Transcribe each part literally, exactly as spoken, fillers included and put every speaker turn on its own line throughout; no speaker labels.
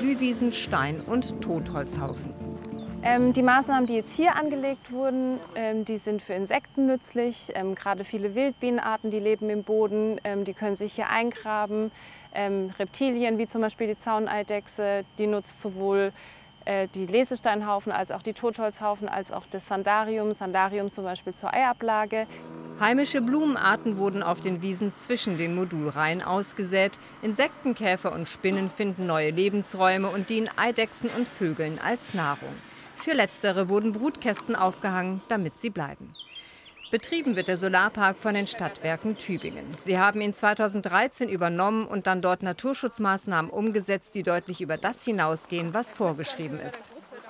Blühwiesen, Stein- und Totholzhaufen.
Ähm, die Maßnahmen, die jetzt hier angelegt wurden, ähm, die sind für Insekten nützlich. Ähm, gerade viele Wildbienenarten, die leben im Boden, ähm, die können sich hier eingraben. Ähm, Reptilien, wie zum Beispiel die Zauneidechse, die nutzt sowohl äh, die Lesesteinhaufen als auch die Totholzhaufen, als auch das Sandarium. Sandarium zum Beispiel zur Eiablage.
Heimische Blumenarten wurden auf den Wiesen zwischen den Modulreihen ausgesät. Insekten, Käfer und Spinnen finden neue Lebensräume und dienen Eidechsen und Vögeln als Nahrung. Für letztere wurden Brutkästen aufgehangen, damit sie bleiben. Betrieben wird der Solarpark von den Stadtwerken Tübingen. Sie haben ihn zweitausenddreizehn übernommen und dann dort Naturschutzmaßnahmen umgesetzt, die deutlich über das hinausgehen, was vorgeschrieben ist.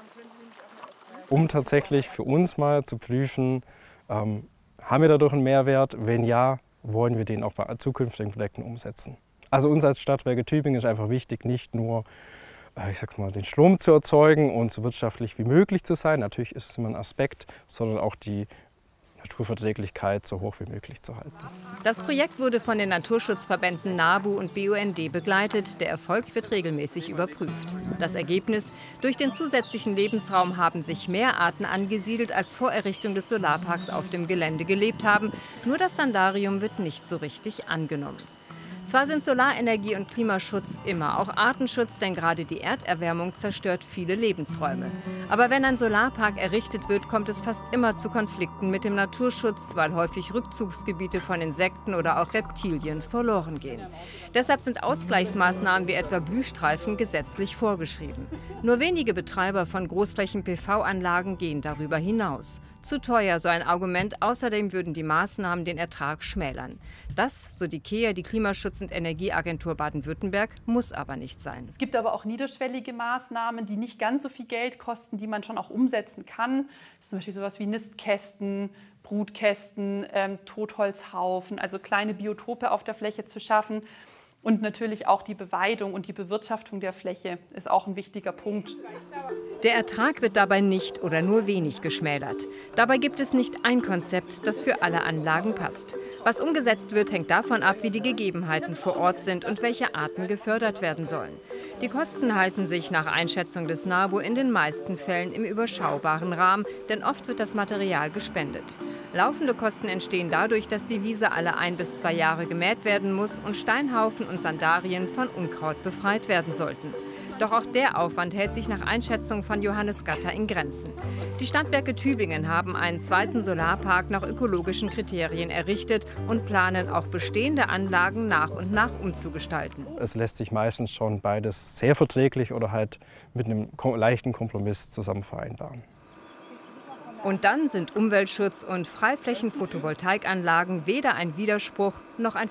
Um tatsächlich für uns mal zu prüfen, ähm, haben wir dadurch einen Mehrwert? Wenn ja, wollen wir den auch bei zukünftigen Projekten umsetzen? Also uns als Stadtwerke Tübingen ist einfach wichtig, nicht nur ich sag mal, den Strom zu erzeugen und so wirtschaftlich wie möglich zu sein. Natürlich ist es immer ein Aspekt, sondern auch die Naturverträglichkeit so hoch wie möglich zu halten.
Das Projekt wurde von den Naturschutzverbänden NABU und B U N D begleitet. Der Erfolg wird regelmäßig überprüft. Das Ergebnis: Durch den zusätzlichen Lebensraum haben sich mehr Arten angesiedelt, als vor Errichtung des Solarparks auf dem Gelände gelebt haben. Nur das Sandarium wird nicht so richtig angenommen. Zwar sind Solarenergie und Klimaschutz immer auch Artenschutz, denn gerade die Erderwärmung zerstört viele Lebensräume. Aber wenn ein Solarpark errichtet wird, kommt es fast immer zu Konflikten mit dem Naturschutz, weil häufig Rückzugsgebiete von Insekten oder auch Reptilien verloren gehen. Deshalb sind Ausgleichsmaßnahmen wie etwa Blühstreifen gesetzlich vorgeschrieben. Nur wenige Betreiber von Großflächen-P V-Anlagen gehen darüber hinaus. Zu teuer, so ein Argument. Außerdem würden die Maßnahmen den Ertrag schmälern. Das, so die K E A, die Klimaschutz- und Energieagentur Baden-Württemberg, muss aber nicht sein.
Es gibt aber auch niederschwellige Maßnahmen, die nicht ganz so viel Geld kosten, die man schon auch umsetzen kann. Das ist zum Beispiel sowas wie Nistkästen, Brutkästen, ähm, Totholzhaufen, also kleine Biotope auf der Fläche zu schaffen. Und natürlich auch die Beweidung und die Bewirtschaftung der Fläche ist auch ein wichtiger Punkt.
Der Ertrag wird dabei nicht oder nur wenig geschmälert. Dabei gibt es nicht ein Konzept, das für alle Anlagen passt. Was umgesetzt wird, hängt davon ab, wie die Gegebenheiten vor Ort sind und welche Arten gefördert werden sollen. Die Kosten halten sich nach Einschätzung des NABU in den meisten Fällen im überschaubaren Rahmen, denn oft wird das Material gespendet. Laufende Kosten entstehen dadurch, dass die Wiese alle ein bis zwei Jahre gemäht werden muss und Steinhaufen und Sandarien von Unkraut befreit werden sollten. Doch auch der Aufwand hält sich nach Einschätzung von Johannes Gatter in Grenzen. Die Stadtwerke Tübingen haben einen zweiten Solarpark nach ökologischen Kriterien errichtet und planen, auch bestehende Anlagen nach und nach umzugestalten.
Es lässt sich meistens schon beides sehr verträglich oder halt mit einem leichten Kompromiss zusammen vereinbaren.
Und dann sind Umweltschutz und Freiflächen-Photovoltaikanlagen weder ein Widerspruch noch ein